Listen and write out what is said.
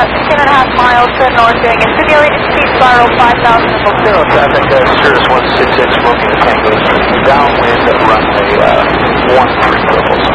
16.5 miles to the north, doing a simulated speed spiral 5,000 and book 0. Traffic, Cirrus 166, smoking the Tango, downwind runway 13 level.